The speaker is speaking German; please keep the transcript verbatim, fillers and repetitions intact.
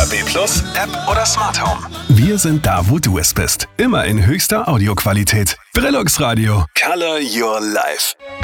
B Plus, App oder Smart Home. Wir sind da, wo du es bist. Immer in höchster Audioqualität. Brillux Radio. Color your life.